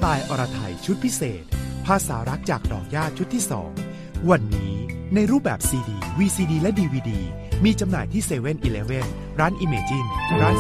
ไตล์อรไทยชุดพิเศษภาษารักจากดอกหญ้าชุดที่2วันนี้ในรูปแบบซีดี VCD และ DVD มีจำหน่ายที่7-Eleven ร้าน Imagine ร้าน